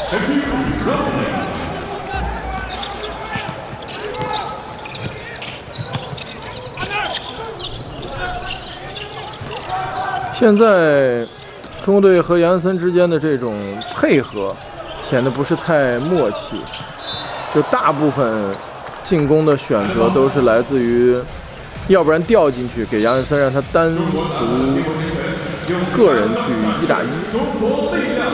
现在中国队和杨森之间的这种配合显得不是太默契，就大部分进攻的选择都是来自于，要不然掉进去给杨森让他单独个人去1打1。